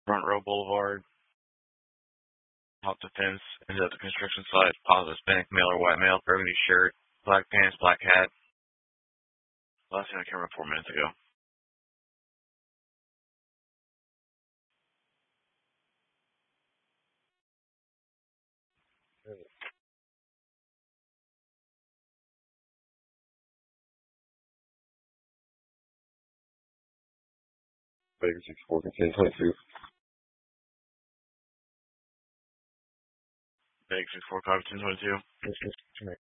Front Row Boulevard, hop the fence, ends at the construction site, positive Hispanic male or white male, burgundy shirt, black pants, black hat. Last thing I came around 4 minutes ago. Baker 64, 1022. Baker 64, 1022.